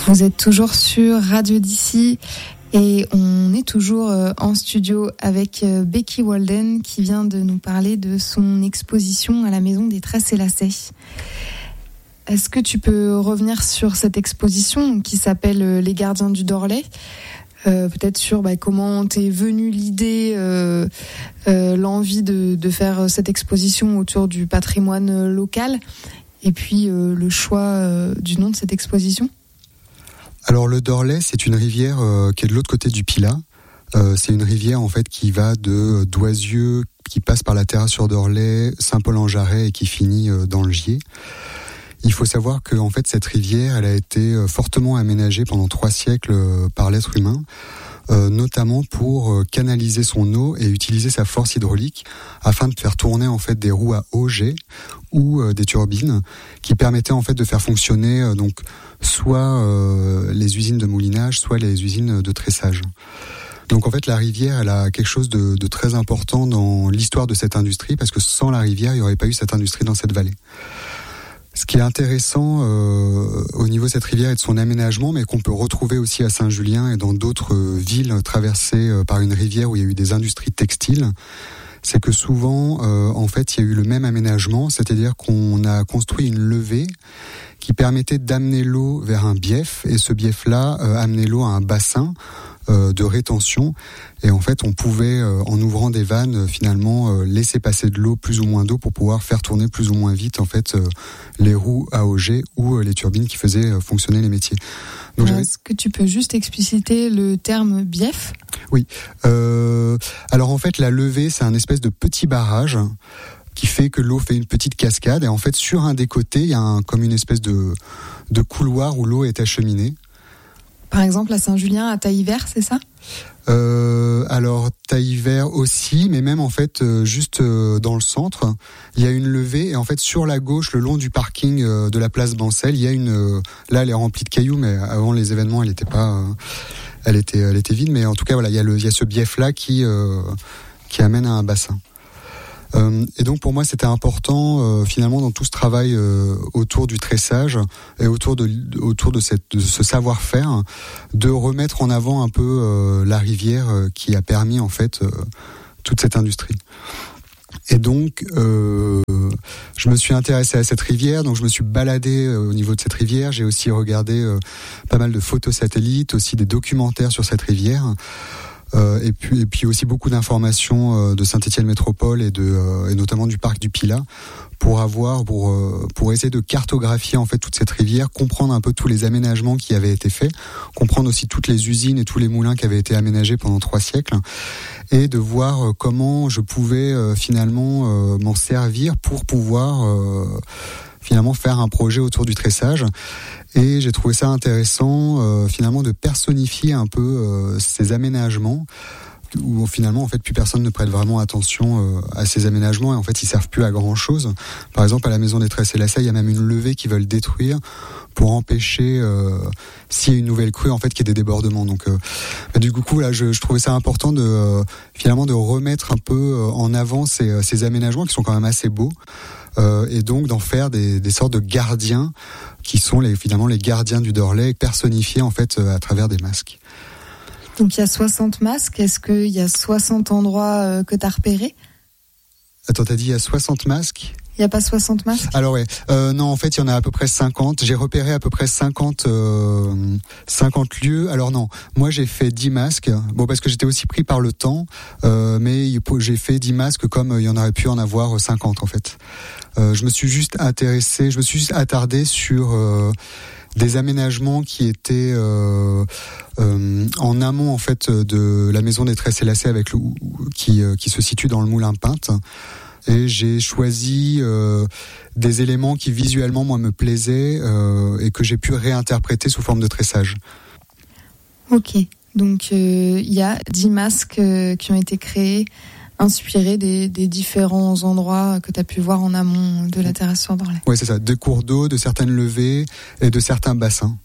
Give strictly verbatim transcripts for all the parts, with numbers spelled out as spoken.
Vous êtes toujours sur Radio D'ici et on est toujours en studio avec Becky Walden qui vient de nous parler de son exposition à la Maison des Tresses et Lacets. Est-ce que tu peux revenir sur cette exposition qui s'appelle Les Gardiens du Dorlay ? Euh, peut-être sur bah, comment t'es venue l'idée, euh, euh, l'envie de, de faire cette exposition autour du patrimoine local et puis euh, le choix euh, du nom de cette exposition ? Alors le Dorlay, c'est une rivière euh, qui est de l'autre côté du Pilat. Euh, c'est une rivière en fait qui va de Doisieux, qui passe par la terrasse sur Dorlay, Saint-Paul-en-Jarret et qui finit euh, dans le Gier. Il faut savoir que en fait cette rivière, elle a été fortement aménagée pendant trois siècles euh, par l'être humain, euh, notamment pour euh, canaliser son eau et utiliser sa force hydraulique afin de faire tourner en fait des roues à auget ou euh, des turbines qui permettaient en fait de faire fonctionner euh, donc soit euh, les usines de moulinage, soit les usines de tressage. Donc en fait la rivière, elle a quelque chose de, de très important dans l'histoire de cette industrie parce que sans la rivière, il n'y aurait pas eu cette industrie dans cette vallée. Ce qui est intéressant euh, au niveau de cette rivière et de son aménagement, mais qu'on peut retrouver aussi à Saint-Julien et dans d'autres euh, villes traversées euh, par une rivière où il y a eu des industries textiles, c'est que souvent, euh, en fait, il y a eu le même aménagement, c'est-à-dire qu'on a construit une levée qui permettait d'amener l'eau vers un bief, et ce bief-là euh, amenait l'eau à un bassin euh, de rétention, et en fait, on pouvait, euh, en ouvrant des vannes, euh, finalement, euh, laisser passer de l'eau, plus ou moins d'eau, pour pouvoir faire tourner plus ou moins vite, en fait, euh, les roues à auget ou euh, les turbines qui faisaient euh, fonctionner les métiers. Donc, euh, est-ce que tu peux juste expliciter le terme bief ? Oui. Euh, alors en fait, la levée, c'est un espèce de petit barrage qui fait que l'eau fait une petite cascade. Et en fait, sur un des côtés, il y a un, comme une espèce de, de couloir où l'eau est acheminée. Par exemple, à Saint-Julien, à Taillevert, c'est ça ? Euh, alors Taillevert aussi, mais même en fait euh, juste euh, dans le centre, il y a une levée et en fait sur la gauche, le long du parking euh, de la place Bancel, il y a une. Euh, là, elle est remplie de cailloux, mais avant les événements, elle était pas, euh, elle était, elle était vide. Mais en tout cas, voilà, il y a le, il y a ce bief là qui euh, qui amène à un bassin. Euh, et donc pour moi c'était important euh, finalement dans tout ce travail euh, autour du tressage et autour de autour de, cette, de ce savoir-faire de remettre en avant un peu euh, la rivière euh, qui a permis en fait euh, toute cette industrie. Et donc euh, je me suis intéressé à cette rivière, donc je me suis baladé euh, au niveau de cette rivière, j'ai aussi regardé euh, pas mal de photos satellites, aussi des documentaires sur cette rivière. Euh, et puis et puis aussi beaucoup d'informations euh, de Saint-Étienne Métropole et de euh, et notamment du parc du Pilat pour avoir pour euh, pour essayer de cartographier en fait toute cette rivière, comprendre un peu tous les aménagements qui avaient été faits, comprendre aussi toutes les usines et tous les moulins qui avaient été aménagés pendant trois siècles et de voir euh, comment je pouvais euh, finalement euh, m'en servir pour pouvoir euh, finalement faire un projet autour du tressage. Et j'ai trouvé ça intéressant euh, finalement de personnifier un peu euh, ces aménagements où finalement en fait plus personne ne prête vraiment attention euh, à ces aménagements et en fait ils servent plus à grand chose. Par exemple à la Maison des Tresses et Lacets, il y a même une levée qui veulent détruire pour empêcher euh, s'il y a une nouvelle crue en fait qu'il y ait des débordements. Donc euh, bah, du coup là je, je trouvais ça important de euh, finalement de remettre un peu euh, en avant ces, ces aménagements qui sont quand même assez beaux. Euh, et donc d'en faire des, des sortes de gardiens qui sont les, finalement les gardiens du Dorlay personnifiés en fait euh, à travers des masques. Donc il y a soixante masques, est-ce qu'il y a soixante endroits euh, que tu as repérés ? Attends, t'as dit il y a soixante masques ? Il n'y a pas soixante masques ? Alors ouais, euh, non en fait il y en a à peu près cinquante, j'ai repéré à peu près cinquante, euh, cinquante lieux. Alors non, moi j'ai fait dix masques, bon parce que j'étais aussi pris par le temps, euh, mais j'ai fait dix masques comme il y en aurait pu en avoir cinquante en fait. Euh, je me suis juste intéressé, je me suis juste attardé sur euh, des aménagements qui étaient euh, euh, en amont en fait de la Maison des Tresses et Lacets avec le, qui, euh, qui se situe dans le moulin Pinte. Et j'ai choisi euh, des éléments qui visuellement moi me plaisaient euh, et que j'ai pu réinterpréter sous forme de tressage. Ok, donc il euh, y a dix masques euh, qui ont été créés, inspirés des, des différents endroits que tu as pu voir en amont de la terrasse sur Dorlay. Oui, c'est ça, des cours d'eau, de certaines levées et de certains bassins.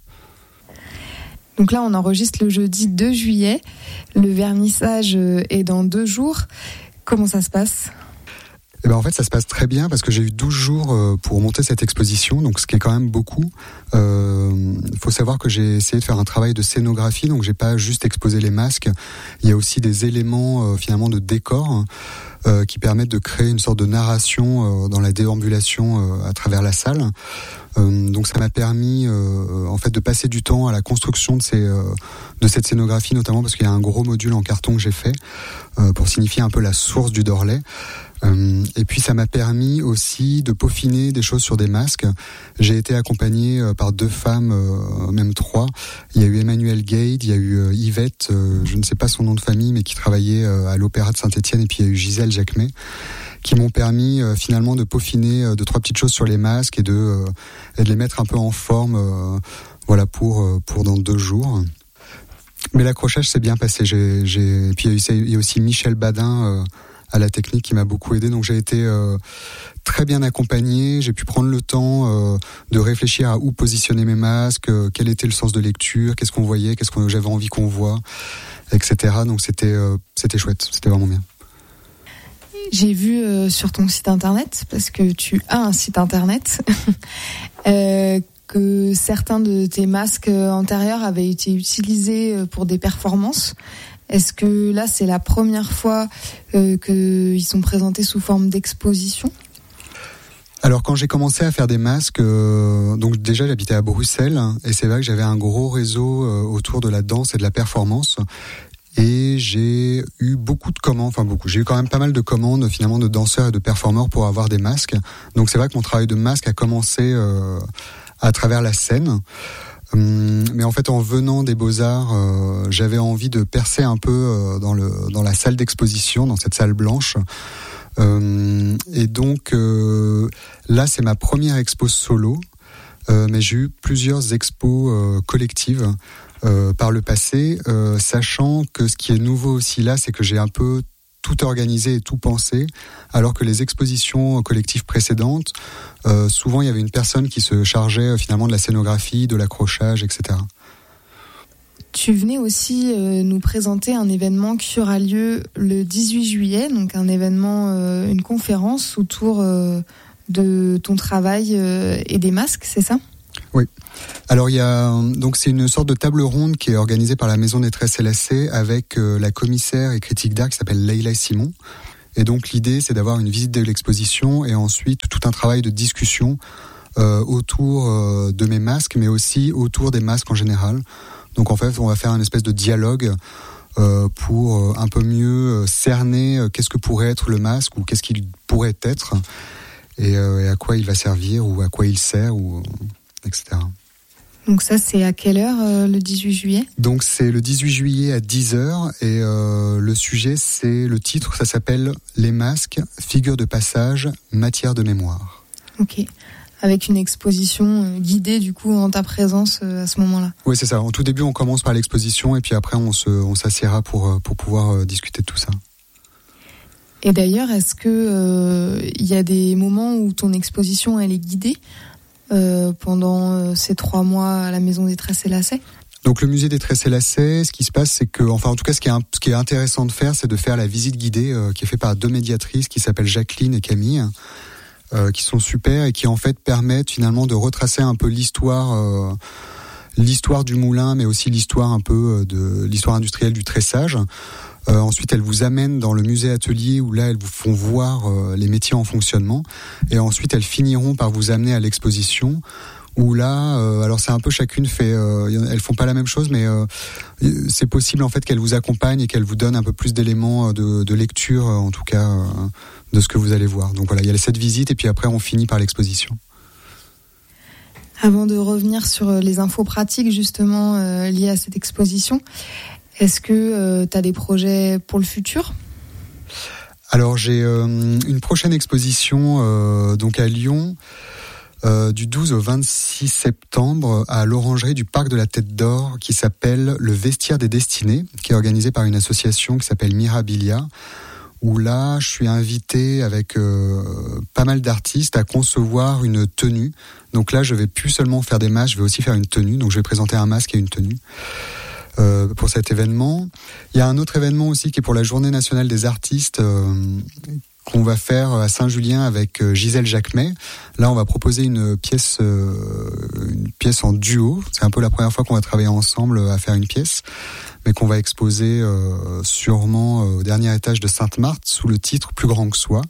Donc là, on enregistre le jeudi deux juillet. Le vernissage est dans deux jours. Comment ça se passe ? Eh ben en fait ça se passe très bien parce que j'ai eu douze jours pour monter cette exposition, donc ce qui est quand même beaucoup. Euh, faut savoir que j'ai essayé de faire un travail de scénographie, donc j'ai pas juste exposé les masques. Il y a aussi des éléments euh, finalement de décor euh, qui permettent de créer une sorte de narration euh, dans la déambulation euh, à travers la salle. Euh, donc ça m'a permis euh, en fait de passer du temps à la construction de ces euh, de cette scénographie, notamment parce qu'il y a un gros module en carton que j'ai fait euh, pour signifier un peu la source du Dorley. Euh, et puis ça m'a permis aussi de peaufiner des choses sur des masques. J'ai été accompagné euh, par deux femmes, euh, même trois. Il y a eu Emmanuelle Gade, il y a eu euh, Yvette, euh, je ne sais pas son nom de famille, mais qui travaillait euh, à l'Opéra de Saint-Étienne, et puis il y a eu Gisèle Jacquemet, qui m'ont permis euh, finalement de peaufiner euh, deux trois petites choses sur les masques et de euh, et de les mettre un peu en forme, euh, voilà pour euh, pour dans deux jours. Mais l'accrochage s'est bien passé. J'ai j'ai et puis il y a, eu, il y a aussi Michel Badin euh, à la technique qui m'a beaucoup aidé, donc j'ai été euh, très bien accompagné. J'ai pu prendre le temps euh, de réfléchir à où positionner mes masques, euh, quel était le sens de lecture, qu'est-ce qu'on voyait, qu'est-ce que j'avais envie qu'on voit, et cetera. Donc c'était euh, c'était chouette, c'était vraiment bien. J'ai vu euh, sur ton site internet, parce que tu as un site internet, euh, que certains de tes masques antérieurs avaient été utilisés pour des performances. Est-ce que là, c'est la première fois euh, qu'ils sont présentés sous forme d'exposition ? Alors quand j'ai commencé à faire des masques, euh, donc déjà j'habitais à Bruxelles, et c'est vrai que j'avais un gros réseau euh, autour de la danse et de la performance. Et j'ai eu beaucoup de commandes, enfin beaucoup, j'ai eu quand même pas mal de commandes finalement de danseurs et de performeurs pour avoir des masques. Donc c'est vrai que mon travail de masque a commencé euh, à travers la scène. Hum, mais en fait, en venant des Beaux-Arts, euh, j'avais envie de percer un peu euh, dans le dans la salle d'exposition, dans cette salle blanche. Euh, et donc euh, là, c'est ma première expo solo, euh, mais j'ai eu plusieurs expos euh, collectives euh, par le passé, euh, sachant que ce qui est nouveau aussi là, c'est que j'ai un peu tout organisé et tout pensé, alors que les expositions collectives précédentes, euh, souvent il y avait une personne qui se chargeait euh, finalement de la scénographie, de l'accrochage, et cetera. Tu venais aussi euh, nous présenter un événement qui aura lieu le dix-huit juillet, donc un événement, euh, une conférence autour euh, de ton travail euh, et des masques, c'est ça ? Oui. Alors il y a donc c'est une sorte de table ronde qui est organisée par la Maison des Tresses et Lacets avec euh, la commissaire et critique d'art qui s'appelle Leila Simon. Et donc l'idée c'est d'avoir une visite de l'exposition et ensuite tout un travail de discussion euh, autour euh, de mes masques, mais aussi autour des masques en général. Donc en fait on va faire une espèce de dialogue euh, pour euh, un peu mieux cerner euh, qu'est-ce que pourrait être le masque ou qu'est-ce qu'il pourrait être et, euh, et à quoi il va servir ou à quoi il sert ou et cetera. Donc ça, c'est à quelle heure euh, le dix-huit juillet ? Donc c'est le dix-huit juillet à dix heures et euh, le sujet, c'est le titre, ça s'appelle « Les masques, figures de passage, matière de mémoire ». Ok, avec une exposition euh, guidée du coup en ta présence euh, à ce moment-là. Oui, c'est ça. En tout début, on commence par l'exposition et puis après, on, se, on s'assiera pour, pour pouvoir euh, discuter de tout ça. Et d'ailleurs, est-ce que euh, il y a des moments où ton exposition, elle est guidée ? Euh, pendant euh, ces trois mois à la Maison des Tresses et Lacets. Donc le musée des Tresses et Lacets, ce qui se passe, c'est que, enfin en tout cas, ce qui est, ce qui est intéressant de faire, c'est de faire la visite guidée euh, qui est faite par deux médiatrices qui s'appellent Jacqueline et Camille, euh, qui sont super et qui en fait permettent finalement de retracer un peu l'histoire, euh, l'histoire du moulin, mais aussi l'histoire un peu de l'histoire industrielle du tressage. Euh, ensuite, elles vous amènent dans le musée atelier où là, elles vous font voir euh, les métiers en fonctionnement. Et ensuite, elles finiront par vous amener à l'exposition où là, euh, alors c'est un peu chacune fait, euh, elles font pas la même chose, mais euh, c'est possible en fait qu'elles vous accompagnent et qu'elles vous donnent un peu plus d'éléments de, de lecture, en tout cas, euh, de ce que vous allez voir. Donc voilà, il y a cette visite et puis après, on finit par l'exposition. Avant de revenir sur les infos pratiques justement euh, liées à cette exposition, est-ce que euh, tu as des projets pour le futur ? Alors j'ai euh, une prochaine exposition euh, donc à Lyon euh, du douze au vingt-six septembre à l'orangerie du Parc de la Tête d'Or qui s'appelle le Vestiaire des Destinées, qui est organisée par une association qui s'appelle Mirabilia, où là je suis invité avec euh, pas mal d'artistes à concevoir une tenue. Donc là je vais plus seulement faire des masques, je vais aussi faire une tenue, donc je vais présenter un masque et une tenue. Euh, pour cet événement. Il y a un autre événement aussi qui est pour la Journée nationale des artistes euh, qu'on va faire à Saint-Julien avec Gisèle Jacquemet. Là, on va proposer une pièce, euh, une pièce en duo. C'est un peu la première fois qu'on va travailler ensemble à faire une pièce, mais qu'on va exposer euh, sûrement au dernier étage de Sainte-Marthe sous le titre Plus grand que soi.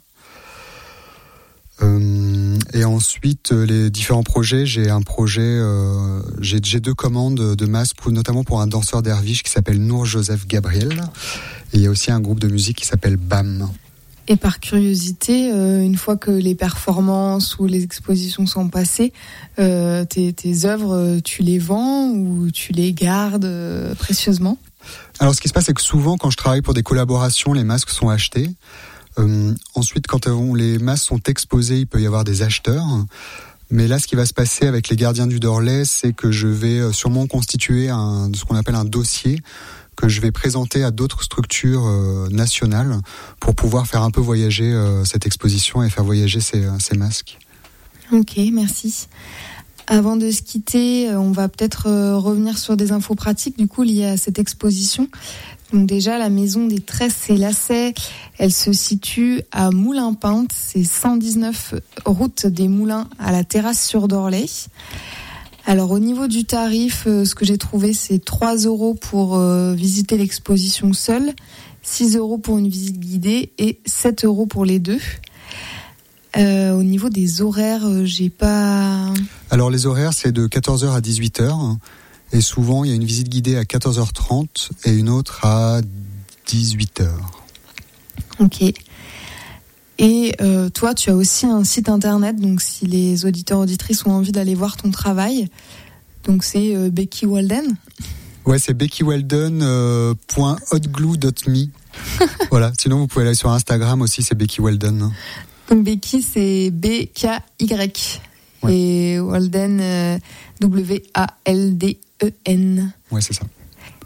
Euh, et ensuite, les différents projets, j'ai un projet, euh, j'ai, j'ai deux commandes de masques, pour, notamment pour un danseur derviche qui s'appelle Nour Joseph Gabriel. Et il y a aussi un groupe de musique qui s'appelle B A M. Et par curiosité, euh, une fois que les performances ou les expositions sont passées, euh, tes, tes œuvres, tu les vends ou tu les gardes euh, précieusement ? Alors, ce qui se passe, c'est que souvent, quand je travaille pour des collaborations, les masques sont achetés. Euh, ensuite, quand euh, les masques sont exposés, il peut y avoir des acheteurs. Mais là, ce qui va se passer avec les Gardiens du Dorlais, c'est que je vais sûrement constituer un, ce qu'on appelle un dossier que je vais présenter à d'autres structures euh, nationales pour pouvoir faire un peu voyager euh, cette exposition et faire voyager ces, ces masques. Ok, merci. Avant de se quitter, on va peut-être euh, revenir sur des infos pratiques du coup liées à cette exposition. Donc déjà, la maison des tresses et lacets, elle se situe à Moulins-Pinte, c'est cent dix-neuf route des Moulins à la terrasse sur Dorlay. Alors au niveau du tarif, euh, ce que j'ai trouvé, c'est trois euros pour euh, visiter l'exposition seule, six euros pour une visite guidée et sept euros pour les deux. Euh, au niveau des horaires, euh, j'ai pas... Alors les horaires, c'est de quatorze heures à dix-huit heures. Et souvent, il y a une visite guidée à quatorze heures trente et une autre à dix-huit heures. Ok. Et euh, toi, tu as aussi un site internet, donc si les auditeurs auditrices ont envie d'aller voir ton travail, donc c'est euh, Becky Walden. Ouais, c'est becky walden point hotglue point me. Voilà. Sinon, vous pouvez aller sur Instagram aussi, c'est Becky Walden. Donc Becky, c'est B K Y. Ouais. Et Walden, euh, W A L D E N. Ouais, c'est ça.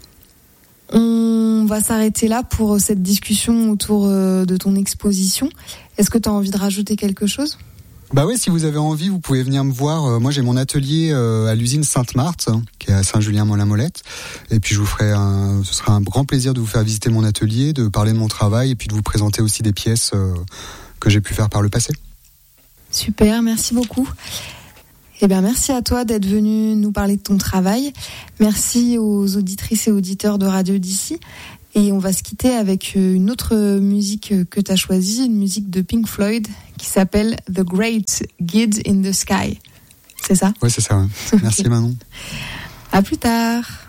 On va s'arrêter là pour cette discussion autour de ton exposition. Est-ce que tu as envie de rajouter quelque chose ? Bah ouais, si vous avez envie, vous pouvez venir me voir. Moi, j'ai mon atelier à l'usine Sainte-Marthe, qui est à Saint-Julien-Molin-Molette. Et puis, je vous ferai un, ce sera un grand plaisir de vous faire visiter mon atelier, de parler de mon travail et puis de vous présenter aussi des pièces que j'ai pu faire par le passé. Super, merci beaucoup. Eh bien, merci à toi d'être venu nous parler de ton travail. Merci aux auditrices et auditeurs de Radio d'ici. Et on va se quitter avec une autre musique que tu as choisie, une musique de Pink Floyd qui s'appelle The Great Gig in the Sky. C'est ça ? Oui, c'est ça. Ouais. Merci Manon. À plus tard.